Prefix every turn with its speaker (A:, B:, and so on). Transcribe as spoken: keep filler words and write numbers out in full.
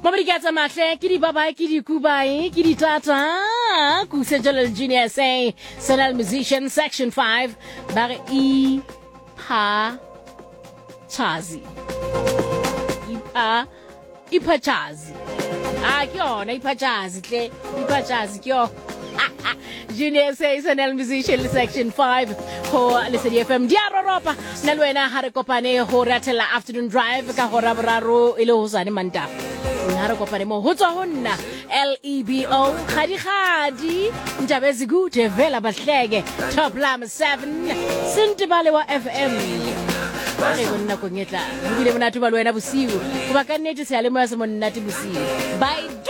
A: Mabrigata mahle ke di babae ke di kubae ke di tata ku Central Junior say Sonal Musician Section five ba re I pa chazi ipa ipa chazi ah ke yona ipa chazi hle ipa chazi ke yona Junior say Sonal Musician Section five ho Lesedi F M Diaro Ropa na lwena ha re kopane ho ratela afternoon drive ka hora boraro ile ho sane manta ha re kopane mo ho tswa ho nna L E B O khadi khadi ntaba ezikude vela bahleke top lam seven sintibale wa F M re bona go ngetla bile bona tuba lwena bosiu kuba ka nnete se ya le mo ya se monnati bosiu bye.